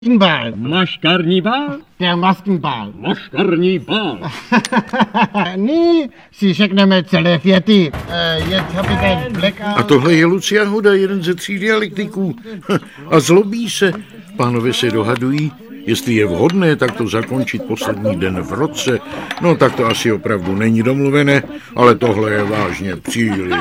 Ball. Maškarníbal? Der Maskenball. Maškarníbal. Nyní si řekneme celé věty. Je kapitán Blackout. A tohle je Lucia Hoda, jeden ze 3 dialektiků. A zlobí se. Pánové se dohadují, jestli je vhodné takto zakončit poslední den v roce. No tak to asi opravdu není domluvené, ale tohle je vážně příliš.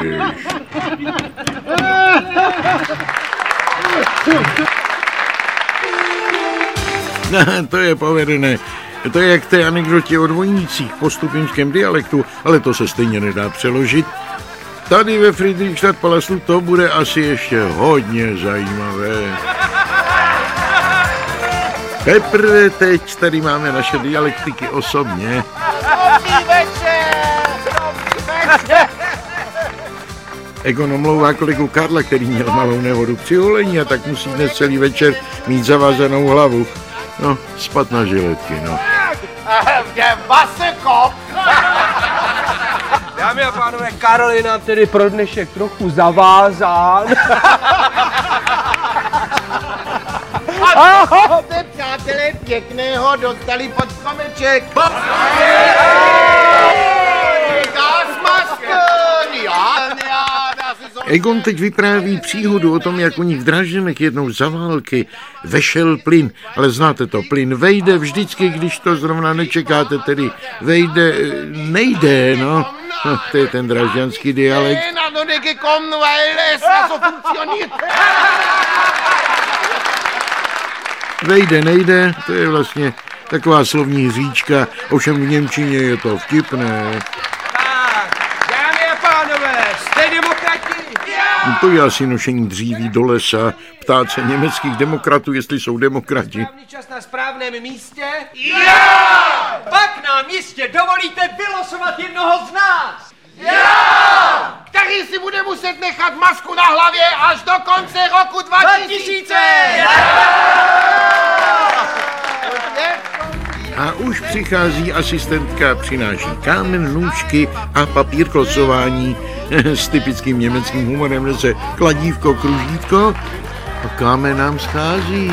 To je povedené. To je jak té anekdotě o dvojnících po stupňském dialektu, ale to se stejně nedá přeložit. Tady ve Friedrichstadtpalastu to bude asi ještě hodně zajímavé. Teprve teď tady máme naše dialektiky osobně. Dobrý večer! Egon omlouvá kolegu Karla, který měl malou nehodu při holení a tak musí dnes celý večer mít zavázanou hlavu. No, spat na žiletky, no. Der Wasserkopf! Dámy a pánové, Karel je nám tedy pro dnešek trochu zavázán. Jste, přátelé, pěkného dostali pod stromeček. Gasmasken! Ja, das ist so... Egon teď vypráví příhodu o tom, jak u nich v Drážďanech jednou za války vešel plyn. Ale znáte to, plyn vejde vždycky, když to zrovna nečekáte, tedy vejde, nejde, no. To je ten drážďanský dialekt. Na to gekommen, weil es so funktioniert. Vejde, nejde, to je vlastně taková slovní hříčka, ovšem v němčině je to vtipné. Tak, dámy a pánové, jste demokrati? To je asi nošení dříví do lesa, ptát se německých demokratů, jestli jsou demokrati. Správný čas na správném místě? Já! Pak nám jistě dovolíte vylosovat jednoho z nás. Který si bude muset nechat masku na hlavě až do konce roku 2000. A už přichází asistentka, přináší kámen, nůžky a papír k losování. S typickým německým humorem nese kladívko, kružítko a kámen nám schází.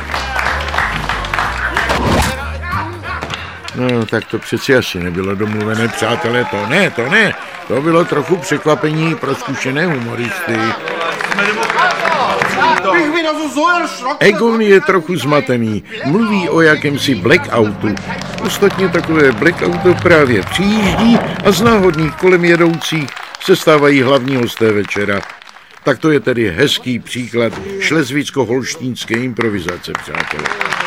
No, tak to přeci asi nebylo domluvené, přátelé, to ne. To bylo trochu překvapení pro zkušené humoristy. Egon je trochu zmatený, mluví o jakémsi blackoutu. Ostatně takové blackouto právě přijíždí a z náhodných kolem jedoucích se stávají hlavní hosté večera. Tak to je tedy hezký příklad šlezvicko-holštínské improvizace, přátelé.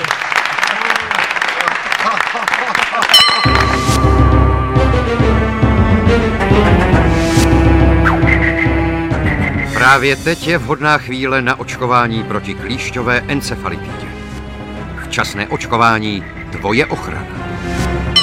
Právě teď je vhodná chvíle na očkování proti klíšťové encefalitidě. Včasné očkování, tvoje ochrana.